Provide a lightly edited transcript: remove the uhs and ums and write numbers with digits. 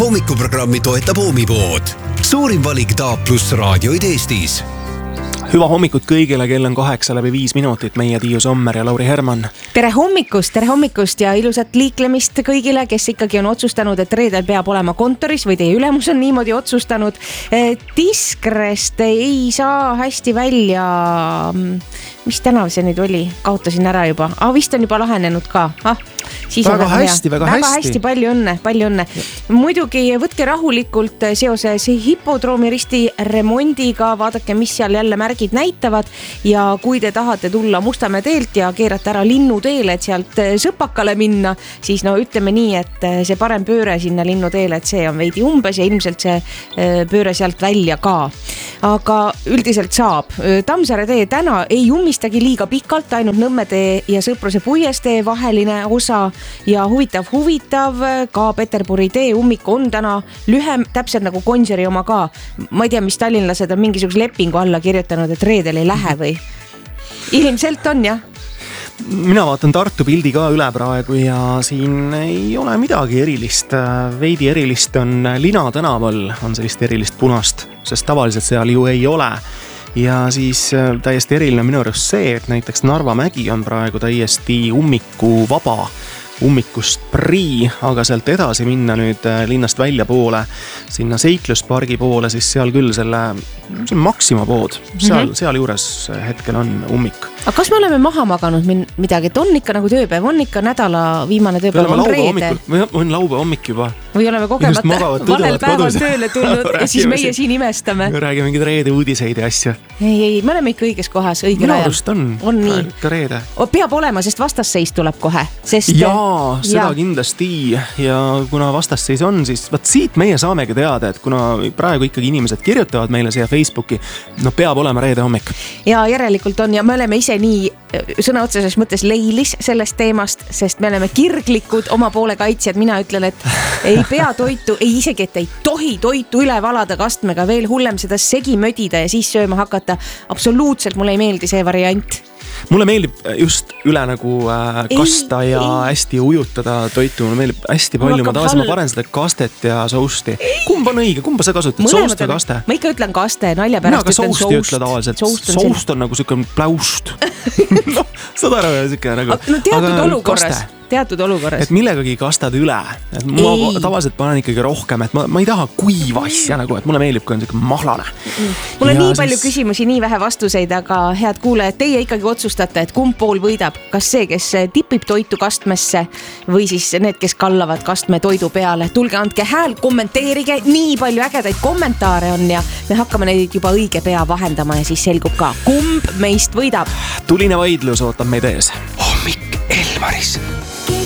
Hommikuprogrammi toetab Oomipood. Suurim valik Taap pluss raadioid Eestis. Hüva hommikut kõigile, kell on 8:05. Meie Tiiu Sommer ja Lauri Herman. Tere hommikust ja ilusat liiklemist kõigile, kes ikkagi on otsustanud, et reedel peab olema kontoris või teie ülemus on niimoodi otsustanud. Diskrest ei saa hästi välja. Mis tänav see nüüd oli? Kaotasin ära juba. Vist on juba lahenenud ka. Siis väga hästi. Palju õnne. Muidugi võtke rahulikult seoses hipodroomi risti remondiga, vaadake, mis seal jälle märgid näitavad ja kui te tahate tulla Mustamäe teelt ja keerata ära Linnuteele, et sealt Sõpakale minna, siis ütleme nii, et see parem pööre sinna Linnuteele, et see on veidi umbes ja ilmselt see pööre sealt välja ka. Aga üldiselt saab. Tammsaare tee täna ei ummistagi liiga pikalt, ainult Nõmmede ja Sõpruse puiestee vaheline osa ja huvitav, ka Peterburi tee ummik on täna lühem, täpselt nagu Gonsiori oma ka. Ma ei tea, mis tallinlased on mingisuguse lepingu alla kirjutanud, et reedel ei lähe või? Ilmselt on, jah. Mina vaatan Tartu pildi ka üle praegu ja siin ei ole midagi erilist. Veidi erilist on Lina tänaval, on sellist erilist punast, sest tavaliselt seal ju ei ole. Ja siis täiesti eriline minu arust see, et näiteks Narva mägi on praegu täiesti ummiku vaba, ummikust prii, aga sealt edasi minna nüüd linnast välja poole, sinna Seikluspargi poole, siis seal küll see on Maxima pood, seal juures hetkel on ummik. Aga kas me oleme maha maganud midagi, et on ikka nagu tööpäev, on ikka nädala viimane tööpäev, on reede? On laupäeva hommik juba. Või oleme kogemata valel päeval tööle tulnud ja siis meie siin imestame. Räägime mingid reede uudiseid ja asju. Ei, me oleme ikka õiges kohas, õigel ajal. Minu arust on nii. Ka reede. Peab olema, sest vastasseis tuleb kohe. Seda kindlasti ja kuna vastasseis on, siis siit meie saamegi teada, et kuna praegu ikkagi inimesed kirjutavad meile siia Facebooki, peab olema reede hommik. Ja järelikult on ja me oleme ise nii sõna otseses mõttes leilis sellest teemast, sest me oleme kirglikud oma poole kaitsjad. Mina ütlen, et ei pea toitu, isegi et ei tohi toitu üle valada kastmega, veel hullem seda segi mödida ja siis sööma hakata. Absoluutselt mulle ei meeldi see variant. Mulle meeldib just üle nagu kasta ja hästi ujutada toitu. Mulle meeldib hästi palju. Ma tavaliselt panen seda kastet ja sousti. Kumb on õige? Kumba sa kasutad? Soust või kaste? Ma ikka ütlen kaste, nalja pärast ütlen soust. Mina ka sousti ütle tavaliselt. Soust on nagu siuke pläust. Saad aru ja siuke nagu. Teatud olukorras. Et millegagi kastad üle. Et ma tavaliselt panen ikkagi rohkem, et ma ei taha kuiva asja nagu, et mulle meeldib, kui on siuke mahlane. Mul on nii palju küsimusi, nii vähe vastuseid, aga head kuulajad, teie ikkagi otsustate, et kumb pool võidab. Kas see, kes tipib toitu kastmesse või siis need, kes kallavad kastme toidu peale. Tulge, andke hääl, kommenteerige, nii palju ägedaid kommentaare on ja me hakkame neid juba õige pea vahendama ja siis selgub ka, kumb meist võidab. Tuline vaidlus ootab meid ees. Hommik Elmaris.